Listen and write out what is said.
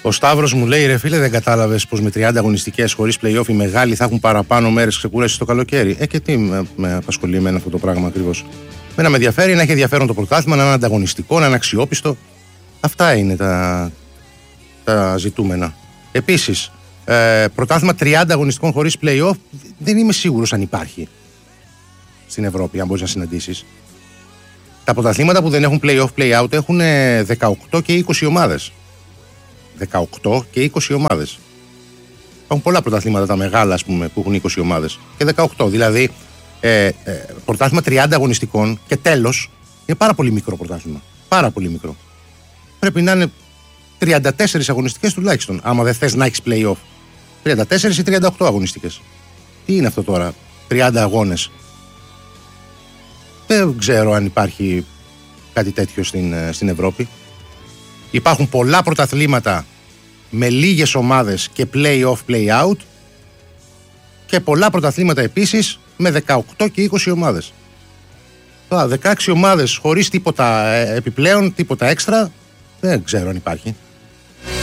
Ο Σταύρος μου λέει: ρε φίλε, δεν κατάλαβες πως με 30 αγωνιστικές χωρίς play-off οι μεγάλοι θα έχουν παραπάνω μέρες ξεκούρασης το καλοκαίρι? Και τι με απασχολεί εμένα αυτό το πράγμα ακριβώς? Μένα με ενδιαφέρει να έχει ενδιαφέρον το πρωτάθλημα, να είναι ανταγωνιστικό, να είναι αξιόπιστο. Αυτά είναι τα ζητούμενα. Επίσης, πρωτάθλημα 30 αγωνιστικών χωρίς play-off δεν είμαι σίγουρος αν υπάρχει στην Ευρώπη, αν μπορείς να συναντήσεις. Τα πρωταθλήματα που δεν έχουν play-off, play-out έχουν 18 και 20 ομάδες. 18 και 20 ομάδες. Υπάρχουν πολλά πρωταθλήματα τα μεγάλα, ας πούμε, που έχουν 20 ομάδες. Και 18. Δηλαδή, πρωτάθλημα 30 αγωνιστικών και τέλος είναι πάρα πολύ μικρό πρωτάθλημα. Πάρα πολύ μικρό. Πρέπει να είναι 34 αγωνιστικές τουλάχιστον, άμα δεν θες να έχεις play-off. 34 ή 38 αγωνιστικές. Τι είναι αυτό τώρα, 30 αγώνες? Δεν ξέρω αν υπάρχει κάτι τέτοιο στην Ευρώπη. Υπάρχουν πολλά πρωταθλήματα με λίγες ομάδες και play-off, play-out και πολλά πρωταθλήματα επίσης με 18 και 20 ομάδες. 16 ομάδες χωρίς τίποτα επιπλέον, τίποτα έξτρα, δεν ξέρω αν υπάρχει.